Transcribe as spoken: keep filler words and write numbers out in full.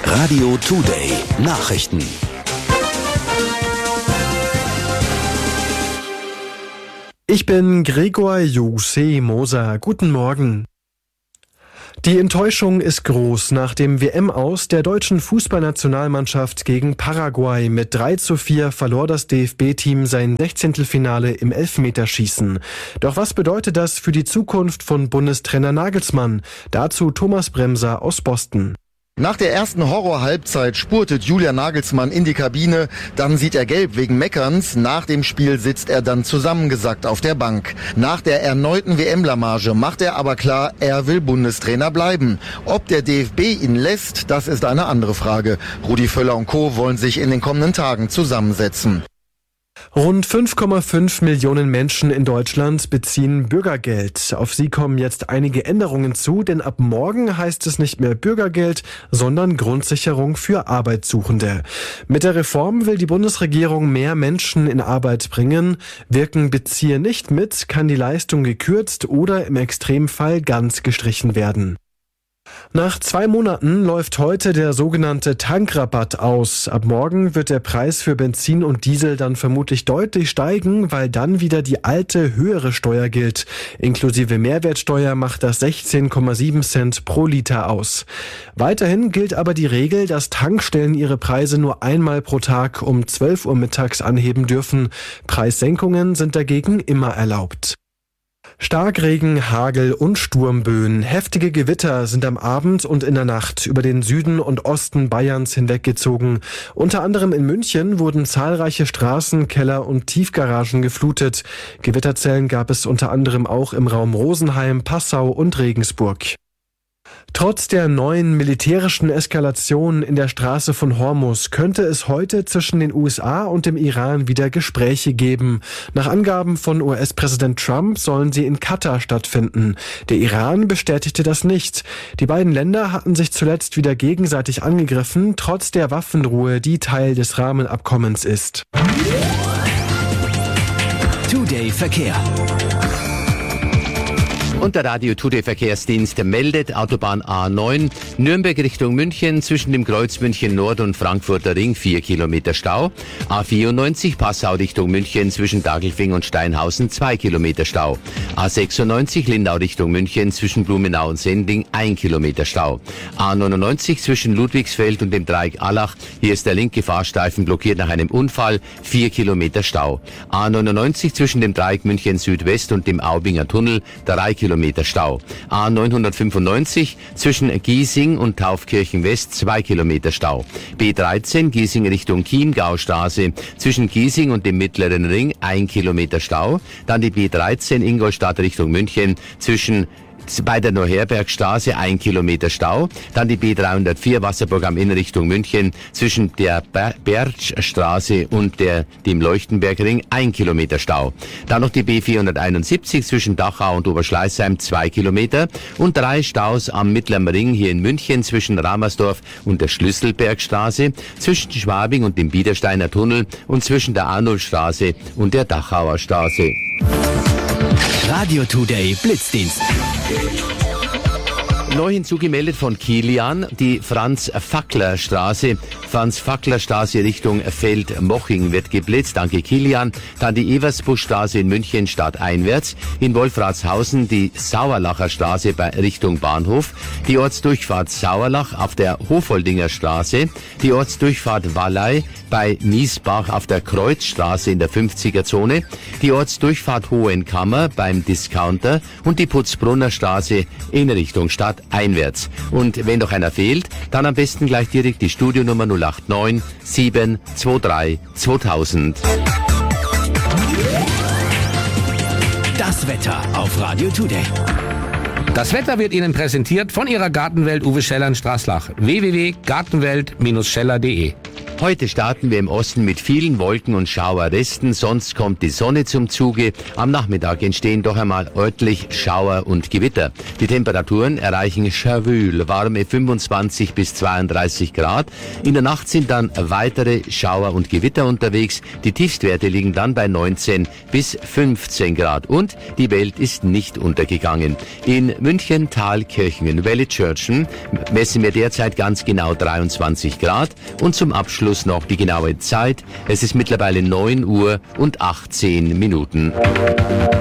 Radio Today Nachrichten. Ich bin Gregor Jose Moser. Guten Morgen. Die Enttäuschung ist groß nach dem W M-Aus der deutschen Fußballnationalmannschaft gegen Paraguay. Mit drei zu vier verlor das D F B-Team sein Sechzehntelfinale im Elfmeterschießen. Doch was bedeutet das für die Zukunft von Bundestrainer Nagelsmann? Dazu Thomas Bremser aus Boston. Nach der ersten Horror-Halbzeit spurtet Julian Nagelsmann in die Kabine, dann sieht er gelb wegen Meckerns. Nach dem Spiel sitzt er dann zusammengesackt auf der Bank. Nach der erneuten W M-Blamage macht er aber klar, er will Bundestrainer bleiben. Ob der D F B ihn lässt, das ist eine andere Frage. Rudi Völler und Co. wollen sich in den kommenden Tagen zusammensetzen. Rund fünf Komma fünf Millionen Menschen in Deutschland beziehen Bürgergeld. Auf sie kommen jetzt einige Änderungen zu, denn ab morgen heißt es nicht mehr Bürgergeld, sondern Grundsicherung für Arbeitssuchende. Mit der Reform will die Bundesregierung mehr Menschen in Arbeit bringen. Wirken Bezieher nicht mit, kann die Leistung gekürzt oder im Extremfall ganz gestrichen werden. Nach zwei Monaten läuft heute der sogenannte Tankrabatt aus. Ab morgen wird der Preis für Benzin und Diesel dann vermutlich deutlich steigen, weil dann wieder die alte, höhere Steuer gilt. Inklusive Mehrwertsteuer macht das sechzehn Komma sieben Cent pro Liter aus. Weiterhin gilt aber die Regel, dass Tankstellen ihre Preise nur einmal pro Tag um zwölf Uhr mittags anheben dürfen. Preissenkungen sind dagegen immer erlaubt. Starkregen, Hagel und Sturmböen. Heftige Gewitter sind am Abend und in der Nacht über den Süden und Osten Bayerns hinweggezogen. Unter anderem in München wurden zahlreiche Straßen, Keller und Tiefgaragen geflutet. Gewitterzellen gab es unter anderem auch im Raum Rosenheim, Passau und Regensburg. Trotz der neuen militärischen Eskalation in der Straße von Hormuz könnte es heute zwischen den U S A und dem Iran wieder Gespräche geben. Nach Angaben von U S-Präsident Trump sollen sie in Katar stattfinden. Der Iran bestätigte das nicht. Die beiden Länder hatten sich zuletzt wieder gegenseitig angegriffen, trotz der Waffenruhe, die Teil des Rahmenabkommens ist. Today Verkehr. Und der Radio Today Verkehrsdienst meldet Autobahn A neun, Nürnberg Richtung München, zwischen dem Kreuz München Nord und Frankfurter Ring vier Kilometer Stau. A vierundneunzig Passau Richtung München, zwischen Daglfing und Steinhausen zwei Kilometer Stau. A sechsundneunzig Lindau Richtung München, zwischen Blumenau und Sendling ein Kilometer Stau. A neunundneunzig zwischen Ludwigsfeld und dem Dreieck Allach, hier ist der linke Fahrstreifen blockiert nach einem Unfall, vier Kilometer Stau. A neunundneunzig zwischen dem Dreieck München Südwest und dem Aubinger Tunnel, drei Kilometer Stau. A neunhundertfünfundneunzig zwischen Giesing und Taufkirchen West zwei Kilometer Stau. B dreizehn Giesing Richtung Chiemgaustraße, zwischen Giesing und dem Mittleren Ring ein Kilometer Stau. Dann die B dreizehn Ingolstadt Richtung München, zwischen bei der Neuherbergstraße ein Kilometer Stau. Dann die B dreihundertvier Wasserburg am Inn Richtung München, zwischen der Bergstraße und der, dem Leuchtenbergring ein Kilometer Stau. Dann noch die B vierhunderteinundsiebzig zwischen Dachau und Oberschleißheim zwei Kilometer und drei Staus am Mittleren Ring hier in München, zwischen Ramersdorf und der Schlüsselbergstraße, zwischen Schwabing und dem Biedersteiner Tunnel und zwischen der Arnoldstraße und der Dachauer Straße. Radio Today Blitzdienst. Neu hinzugemeldet von Kilian, die Franz-Fackler-Straße. Franz-Fackler-Straße Richtung Feldmoching wird geblitzt, danke Kilian. Dann die Eversbuschstraße in München stadteinwärts. In Wolfratshausen die Sauerlacher Straße bei Richtung Bahnhof. Die Ortsdurchfahrt Sauerlach auf der Hofoldinger Straße. Die Ortsdurchfahrt Wallei bei Miesbach auf der Kreuzstraße in der fünfziger Zone. Die Ortsdurchfahrt Hohenkammer beim Discounter und die Putzbrunner Straße in Richtung stadteinwärts. Und wenn noch einer fehlt, dann am besten gleich direkt die Studionummer null acht neun sieben zwei drei zweitausend. Das Wetter auf Radio Today. Das Wetter wird Ihnen präsentiert von Ihrer Gartenwelt Uwe Schellern Straßlach. w w w punkt gartenwelt Bindestrich scheller punkt de Heute starten wir im Osten mit vielen Wolken und Schauerresten, sonst kommt die Sonne zum Zuge. Am Nachmittag entstehen doch einmal örtlich Schauer und Gewitter. Die Temperaturen erreichen Cherville, warme fünfundzwanzig bis zweiunddreißig Grad. In der Nacht sind dann weitere Schauer und Gewitter unterwegs. Die Tiefstwerte liegen dann bei neunzehn bis fünfzehn Grad. Und die Welt ist nicht untergegangen. In München, Thalkirchen, Wellitschirchen messen wir derzeit ganz genau dreiundzwanzig Grad. Und zum Abschluss noch die genaue Zeit. Es ist mittlerweile neun Uhr und achtzehn Minuten.